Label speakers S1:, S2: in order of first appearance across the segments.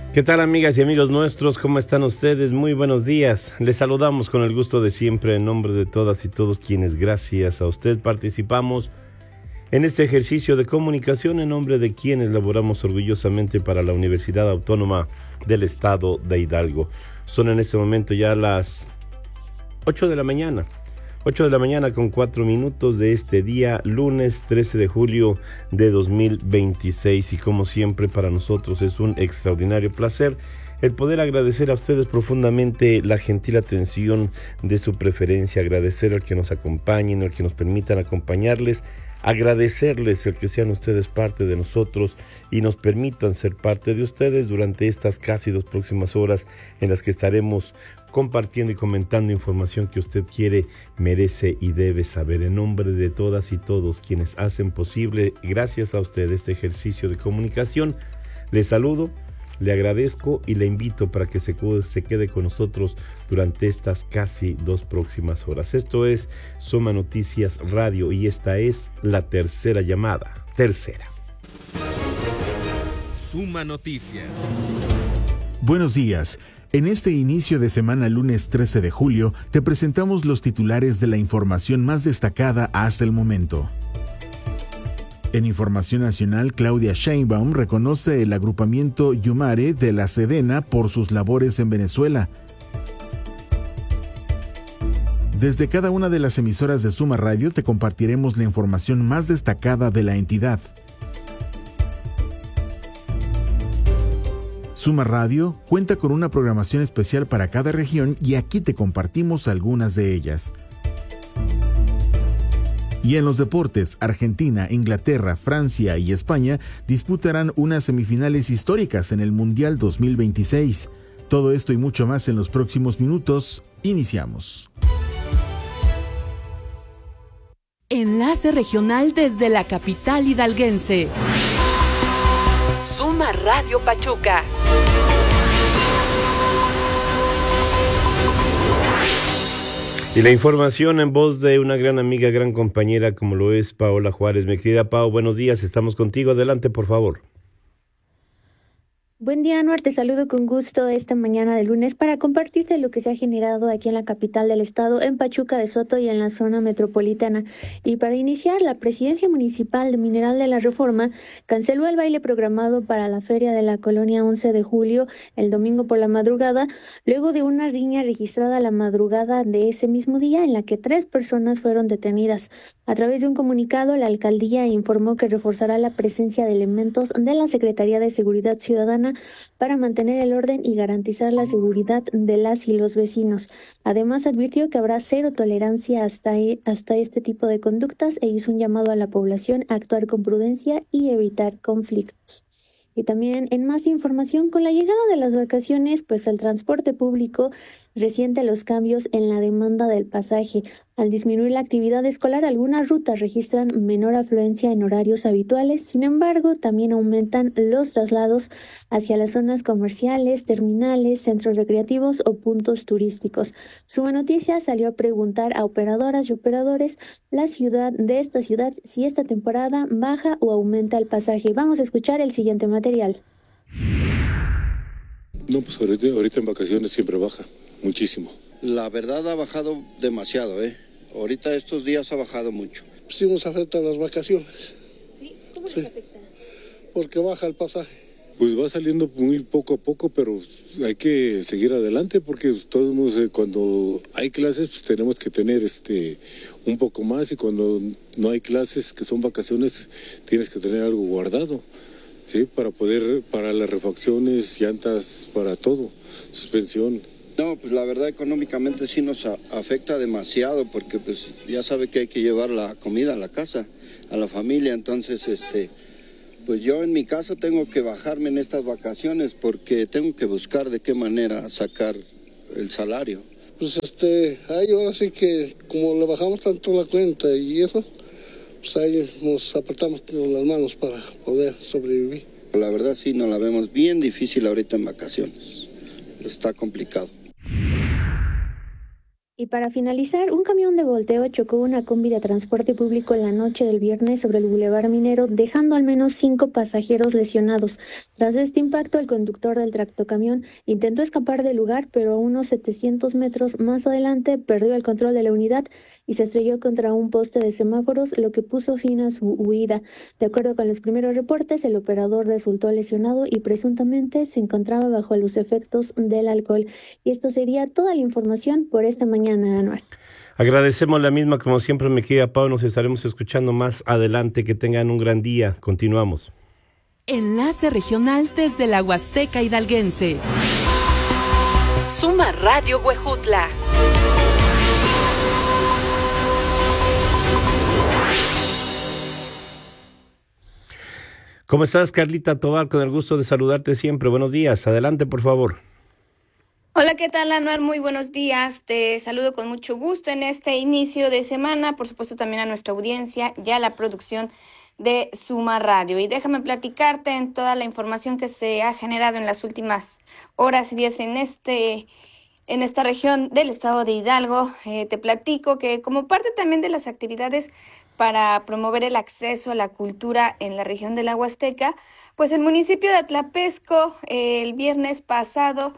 S1: ¿Qué tal, amigas y amigos nuestros? ¿Cómo están ustedes? Muy buenos días. Les saludamos con el gusto de siempre en nombre de todas y todos quienes gracias a usted participamos en este ejercicio de comunicación en nombre de quienes laboramos orgullosamente para la Universidad Autónoma del Estado de Hidalgo. Son en este momento ya las 8 de la mañana. 8 de la mañana con 4 minutos de este día, lunes 13 de julio de 2026. Y como siempre para nosotros es un extraordinario placer el poder agradecer a ustedes profundamente la gentil atención de su preferencia, agradecer al que nos acompañen, al que nos permitan acompañarles, agradecerles el que sean ustedes parte de nosotros y nos permitan ser parte de ustedes durante estas casi 2 próximas horas en las que estaremos compartiendo y comentando información que usted quiere, merece y debe saber. En nombre de todas y todos quienes hacen posible, gracias a usted, este ejercicio de comunicación, le saludo, le agradezco y le invito para que se quede con nosotros durante estas casi 2 próximas horas. Esto es Suma Noticias Radio y esta es la tercera llamada.
S2: Suma Noticias.
S3: Buenos días. En este inicio de semana, lunes 13 de julio, te presentamos los titulares de la información más destacada hasta el momento. En Información Nacional, Claudia Sheinbaum reconoce el agrupamiento Yumare de la Sedena por sus labores en Venezuela. Desde cada una de las emisoras de Suma Radio te compartiremos la información más destacada de la entidad. Suma Radio cuenta con una programación especial para cada región y aquí te compartimos algunas de ellas. Y en los deportes, Argentina, Inglaterra, Francia y España disputarán unas semifinales históricas en el Mundial 2026. Todo esto y mucho más en los próximos minutos. Iniciamos.
S4: Enlace regional desde la capital hidalguense. Suma Radio Pachuca.
S1: Y la información en voz de una gran amiga, gran compañera como lo es Paola Juárez. Mi querida Pao, buenos días, estamos contigo, adelante por favor.
S5: Buen día, Anuar, te saludo con gusto esta mañana de lunes para compartirte lo que se ha generado aquí en la capital del estado, en Pachuca de Soto y en la zona metropolitana. Y para iniciar, la Presidencia Municipal de Mineral de la Reforma canceló el baile programado para la Feria de la Colonia 11 de julio, el domingo por la madrugada, luego de una riña registrada la madrugada de ese mismo día en la que 3 personas fueron detenidas. A través de un comunicado, la alcaldía informó que reforzará la presencia de elementos de la Secretaría de Seguridad Ciudadana para mantener el orden y garantizar la seguridad de las y los vecinos. Además, advirtió que habrá cero tolerancia hasta este tipo de conductas e hizo un llamado a la población a actuar con prudencia y evitar conflictos. Y también en más información, con la llegada de las vacaciones, pues el transporte público resiente los cambios en la demanda del pasaje. Al disminuir la actividad escolar, algunas rutas registran menor afluencia en horarios habituales. Sin embargo, también aumentan los traslados hacia las zonas comerciales, terminales, centros recreativos o puntos turísticos. Suma Noticias salió a preguntar a operadoras y operadores de esta ciudad si esta temporada baja o aumenta el pasaje. Vamos a escuchar el siguiente material.
S6: No, pues ahorita en vacaciones siempre baja, muchísimo.
S7: La verdad ha bajado demasiado, Ahorita estos días ha bajado mucho.
S8: Sí nos afectan las vacaciones.
S5: ¿Sí? ¿Cómo les afecta?
S8: Porque baja el pasaje.
S6: Pues va saliendo muy poco a poco, pero hay que seguir adelante porque todos cuando hay clases pues tenemos que tener un poco más y cuando no hay clases, que son vacaciones, tienes que tener algo guardado. Sí, para las refacciones, llantas, para todo, suspensión.
S7: No, pues la verdad económicamente sí nos afecta demasiado porque pues ya sabe que hay que llevar la comida a la casa, a la familia, entonces pues yo en mi caso tengo que bajarme en estas vacaciones porque tengo que buscar de qué manera sacar el salario.
S8: Pues ahí ahora sí que como le bajamos tanto la cuenta y eso, pues ahí nos apretamos las manos para poder sobrevivir.
S7: La verdad sí nos la vemos bien difícil ahorita en vacaciones, está complicado.
S5: Y para finalizar, un camión de volteo chocó una combi de transporte público en la noche del viernes sobre el Boulevard Minero, dejando al menos 5 pasajeros lesionados. Tras este impacto, el conductor del tractocamión intentó escapar del lugar, pero a unos 700 metros más adelante perdió el control de la unidad y se estrelló contra un poste de semáforos, lo que puso fin a su huida. De acuerdo con los primeros reportes, el operador resultó lesionado y presuntamente se encontraba bajo los efectos del alcohol. Y esto sería toda la información por esta mañana. Anual.
S1: Agradecemos la misma, como siempre, mi querida Pau. Nos estaremos escuchando más adelante. Que tengan un gran día. Continuamos.
S4: Enlace regional desde la Huasteca Hidalguense. Suma Radio Huejutla.
S1: ¿Cómo estás, Carlita Tobar? Con el gusto de saludarte siempre. Buenos días. Adelante, por favor.
S9: Hola, ¿qué tal, Anuar? Muy buenos días. Te saludo con mucho gusto en este inicio de semana. Por supuesto, también a nuestra audiencia y a la producción de Suma Radio. Y déjame platicarte en toda la información que se ha generado en las últimas horas y días en esta región del estado de Hidalgo. Te platico que como parte también de las actividades para promover el acceso a la cultura en la región de la Huasteca, pues el municipio de Atlapesco el viernes pasado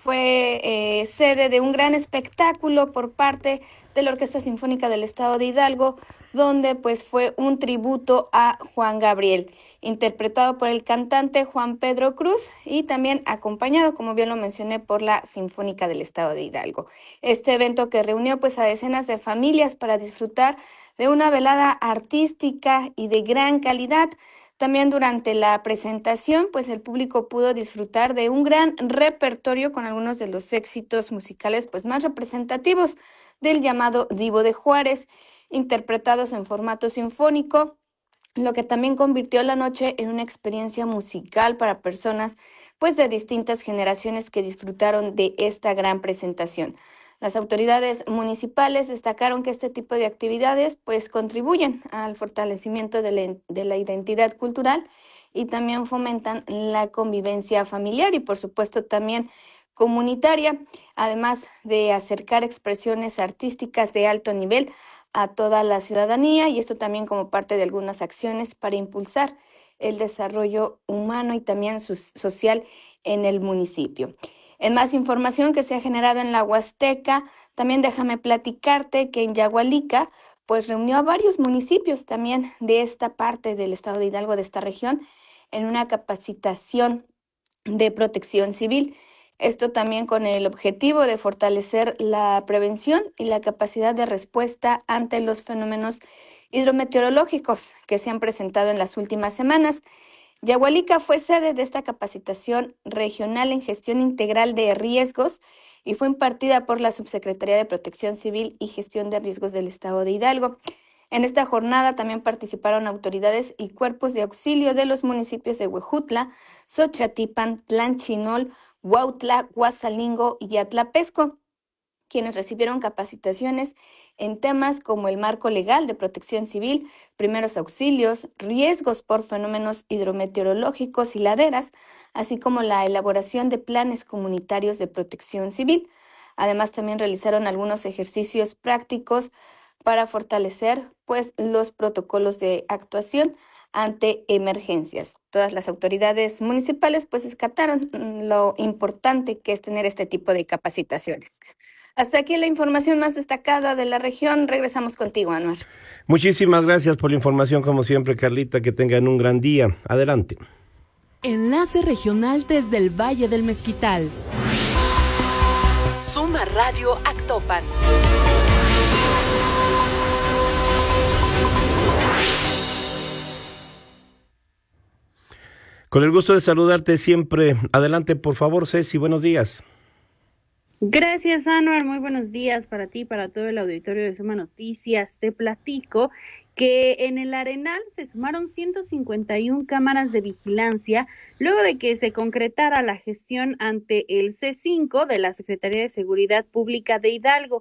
S9: fue sede de un gran espectáculo por parte de la Orquesta Sinfónica del Estado de Hidalgo, donde pues fue un tributo a Juan Gabriel, interpretado por el cantante Juan Pedro Cruz y también acompañado, como bien lo mencioné, por la Sinfónica del Estado de Hidalgo. Este evento que reunió pues a decenas de familias para disfrutar de una velada artística y de gran calidad. También durante la presentación, pues el público pudo disfrutar de un gran repertorio con algunos de los éxitos musicales pues más representativos del llamado Divo de Juárez, interpretados en formato sinfónico, lo que también convirtió la noche en una experiencia musical para personas pues de distintas generaciones que disfrutaron de esta gran presentación. Las autoridades municipales destacaron que este tipo de actividades pues contribuyen al fortalecimiento de la identidad cultural y también fomentan la convivencia familiar y por supuesto también comunitaria, además de acercar expresiones artísticas de alto nivel a toda la ciudadanía, y esto también como parte de algunas acciones para impulsar el desarrollo humano y también social en el municipio. En más información que se ha generado en la Huasteca, también déjame platicarte que en Yagualica pues reunió a varios municipios también de esta parte del estado de Hidalgo, de esta región, en una capacitación de protección civil. Esto también con el objetivo de fortalecer la prevención y la capacidad de respuesta ante los fenómenos hidrometeorológicos que se han presentado en las últimas semanas. Yagualica fue sede de esta capacitación regional en gestión integral de riesgos y fue impartida por la Subsecretaría de Protección Civil y Gestión de Riesgos del Estado de Hidalgo. En esta jornada también participaron autoridades y cuerpos de auxilio de los municipios de Huejutla, Xochatipan, Tlanchinol, Huautla, Guasalingo y Atlapesco, quienes recibieron capacitaciones en temas como el marco legal de protección civil, primeros auxilios, riesgos por fenómenos hidrometeorológicos y laderas, así como la elaboración de planes comunitarios de protección civil. Además, también realizaron algunos ejercicios prácticos para fortalecer pues los protocolos de actuación ante emergencias. Todas las autoridades municipales pues rescataron lo importante que es tener este tipo de capacitaciones. Hasta aquí la información más destacada de la región. Regresamos contigo, Anuar.
S1: Muchísimas gracias por la información, como siempre, Carlita. Que tengan un gran día. Adelante.
S4: Enlace regional desde el Valle del Mezquital. Suma Radio Actopan.
S1: Con el gusto de saludarte siempre. Adelante, por favor, Ceci. Buenos días.
S10: Gracias, Anuar. Muy buenos días para ti, para todo el auditorio de Suma Noticias. Te platico que en el Arenal se sumaron 151 cámaras de vigilancia luego de que se concretara la gestión ante el C5 de la Secretaría de Seguridad Pública de Hidalgo.